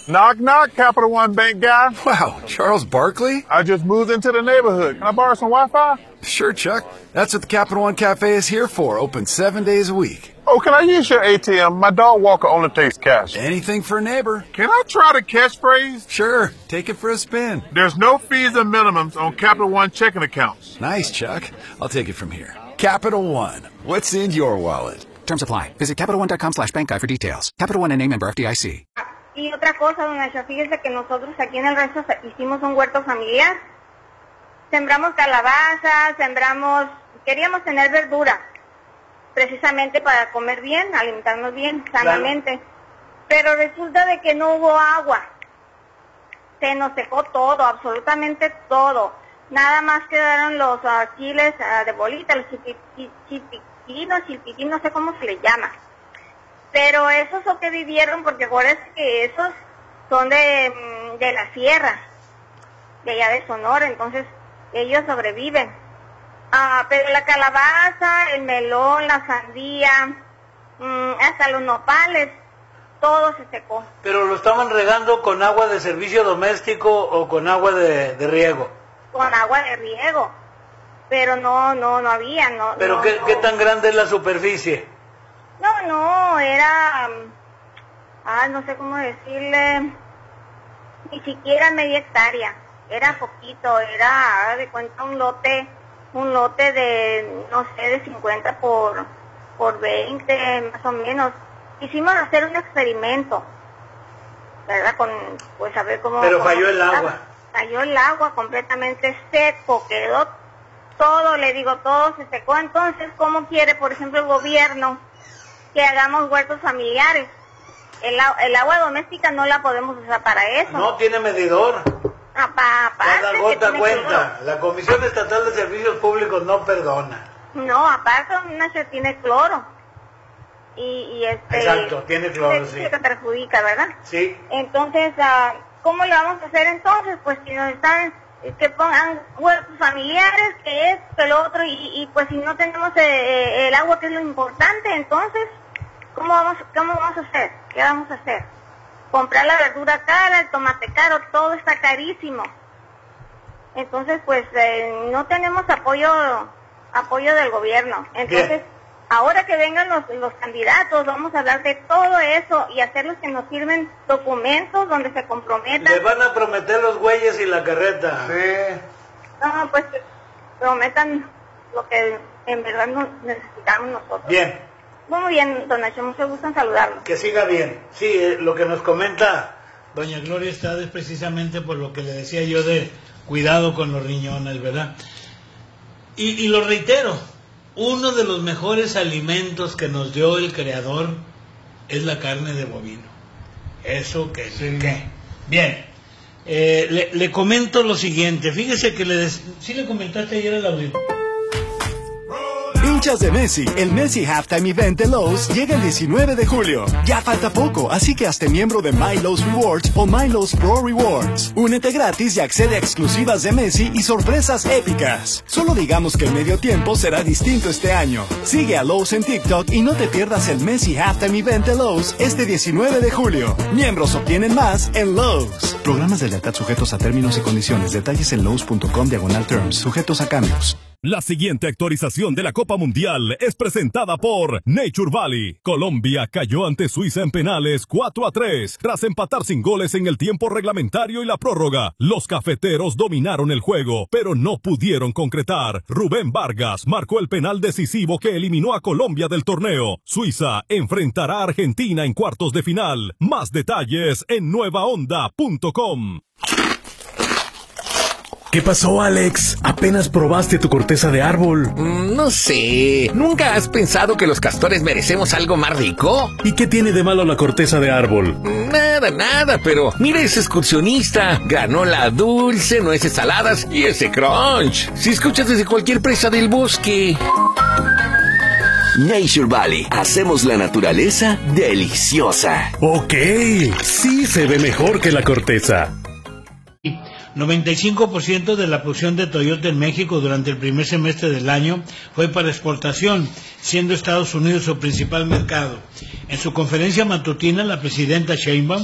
Knock, knock, Capital One Bank guy. Wow, Charles Barkley? I just moved into the neighborhood. Can I borrow some Wi-Fi? Sure, Chuck. That's what the Capital One Cafe is here for, open 7 days a week. Oh, can I use your ATM? My dog walker only takes cash. Anything for a neighbor. Can I try the catchphrase? Sure, take it for a spin. There's no fees and minimums on Capital One checking accounts. Nice, Chuck. I'll take it from here. Capital One. What's in your wallet? Terms apply. Visit CapitalOne.com/bankguide for details. Capital One and name member FDIC. Y otra cosa, don Nacho, fíjese que nosotros aquí en el rancho hicimos un huerto familiar. Sembramos calabazas, queríamos tener verdura, precisamente para comer bien, alimentarnos bien, sanamente. Claro. Pero resulta de que no hubo agua. Se nos secó todo, absolutamente todo. Nada más quedaron los chiles de bolita, los chilpitín, no sé cómo se les llama. Pero esos sobrevivieron porque acuérdense que esos son de la sierra, de allá de Sonora, entonces ellos sobreviven. Pero la calabaza, el melón, la sandía, hasta los nopales, todo se secó. ¿Pero lo estaban regando con agua de servicio doméstico o con agua de riego? Con agua de riego, pero no había, no. ¿Pero qué tan grande es la superficie? No, era, no sé cómo decirle, ni siquiera media hectárea, era poquito, era de cuenta un lote de, no sé, de 50 por 20, más o menos. Quisimos hacer un experimento, ¿verdad? Pues a ver cómo... Pero falló el agua. Falló el agua completamente seco, quedó todo, todo se secó. Entonces, ¿cómo quiere, por ejemplo, el gobierno que hagamos huertos familiares? El agua doméstica no la podemos usar para eso. No tiene medidor. Cada gota cuenta. La Comisión Estatal de Servicios Públicos no perdona. No, aparte no se tiene cloro. Exacto, tiene cloro, sí. Que perjudica, ¿verdad? Sí. Entonces, ¿cómo le vamos a hacer entonces? Pues si nos están, que pongan huertos familiares, que es, que lo otro, y pues si no tenemos el agua, que es lo importante, entonces, ¿cómo vamos a hacer? ¿Qué vamos a hacer? Comprar la verdura cara, el tomate caro, todo está carísimo. Entonces, pues, no tenemos apoyo del gobierno. Entonces, bien. Ahora que vengan los candidatos, vamos a hablar de todo eso y hacerlos que nos firmen documentos donde se comprometan. Les van a prometer los güeyes y la carreta. Sí. No, pues que prometan lo que en verdad necesitamos nosotros. Bien. Muy bien, don Nacho, mucho gusto en saludarlo. Que siga bien. Sí, lo que nos comenta doña Gloria Estrada es precisamente por lo que le decía yo de cuidado con los riñones, ¿verdad? Y lo reitero. Uno de los mejores alimentos que nos dio el Creador es la carne de bovino. Eso que sí. ¿Qué? Bien, le comento lo siguiente. Fíjese que sí le comentaste ayer el audio. Hinchas de Messi, el Messi Halftime Event de Lowe's llega el 19 de julio. Ya falta poco, así que hazte miembro de My Lowe's Rewards o My Lowe's Pro Rewards. Únete gratis y accede a exclusivas de Messi y sorpresas épicas. Solo digamos que el medio tiempo será distinto este año. Sigue a Lowe's en TikTok y no te pierdas el Messi Halftime Event de Lowe's este 19 de julio. Miembros obtienen más en Lowe's. Programas de lealtad sujetos a términos y condiciones. Detalles en lowes.com/terms. Sujetos a cambios. La siguiente actualización de la Copa Mundial es presentada por Nature Valley. Colombia cayó ante Suiza en penales 4-3, tras empatar sin goles en el tiempo reglamentario y la prórroga. Los cafeteros dominaron el juego, pero no pudieron concretar. Rubén Vargas marcó el penal decisivo que eliminó a Colombia del torneo. Suiza enfrentará a Argentina en cuartos de final. Más detalles en nuevaonda.com. ¿Qué pasó, Alex? ¿Apenas probaste tu corteza de árbol? No sé. ¿Nunca has pensado que los castores merecemos algo más rico? ¿Y qué tiene de malo la corteza de árbol? Nada, pero mira ese excursionista. Granola dulce, nueces saladas y ese crunch. Si escuchas desde cualquier presa del bosque. Nature Valley. Hacemos la naturaleza deliciosa. Ok, sí se ve mejor que la corteza. 95% de la producción de Toyota en México durante el primer semestre del año fue para exportación, siendo Estados Unidos su principal mercado. En su conferencia matutina, la presidenta Sheinbaum